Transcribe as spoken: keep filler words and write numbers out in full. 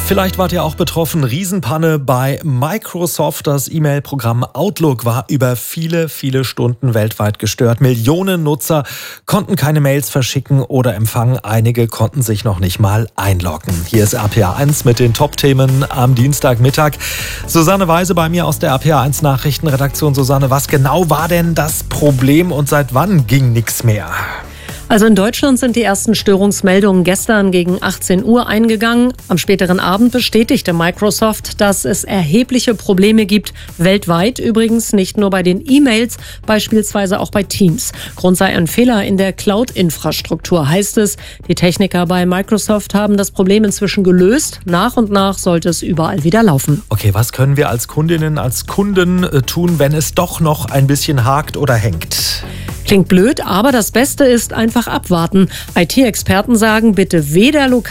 Vielleicht wart ihr auch betroffen. Riesenpanne bei Microsoft. Das E-Mail-Programm Outlook war über viele, viele Stunden weltweit gestört. Millionen Nutzer konnten keine Mails verschicken oder empfangen. Einige konnten sich noch nicht mal einloggen. Hier ist R P R eins mit den Top-Themen am Dienstagmittag. Susanne Weise bei mir aus der R P R eins Nachrichtenredaktion. Susanne, was genau war denn das Problem und seit wann ging nichts mehr? Also in Deutschland sind die ersten Störungsmeldungen gestern gegen achtzehn Uhr eingegangen. Am späteren Abend bestätigte Microsoft, dass es erhebliche Probleme gibt, weltweit übrigens, nicht nur bei den E-Mails, beispielsweise auch bei Teams. Grund sei ein Fehler in der Cloud-Infrastruktur, heißt es. Die Techniker bei Microsoft haben das Problem inzwischen gelöst. Nach und nach sollte es überall wieder laufen. Okay, was können wir als Kundinnen, als Kunden tun, wenn es doch noch ein bisschen hakt oder hängt? Klingt blöd, aber das Beste ist einfach abwarten. I T-Experten sagen, bitte weder lokal